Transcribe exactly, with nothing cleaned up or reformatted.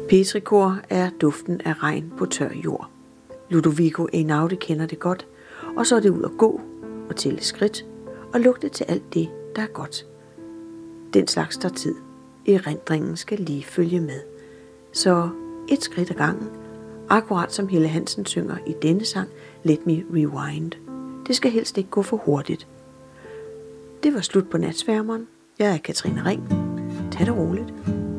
Petrichor er duften af regn på tør jord. Ludovico Einaudi kender det godt, og så er det ud at gå og tælle skridt og lugte til alt det, der er godt. Den slags der tid. Erindringen skal lige følge med. Så et skridt ad gangen, akkurat som Helle Hansen synger i denne sang Let Me Rewind. Det skal helst ikke gå for hurtigt. Det var slut på Natsværmeren. Jeg er Katrine Ring. Tag det roligt.